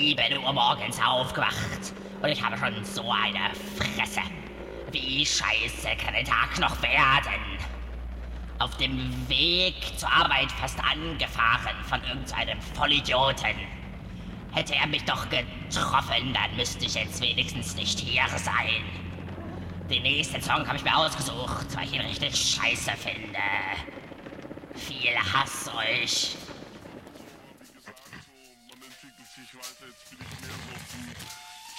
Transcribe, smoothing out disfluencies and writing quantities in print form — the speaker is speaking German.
7 Uhr morgens aufgewacht und ich habe schon so eine Fresse. Wie scheiße kann der Tag noch werden? Auf dem Weg zur Arbeit fast angefahren von irgendeinem Vollidioten. Hätte er mich doch getroffen, dann müsste ich jetzt wenigstens nicht hier sein. Den nächsten Song habe ich mir ausgesucht, weil ich ihn richtig scheiße finde. Viel Hass euch.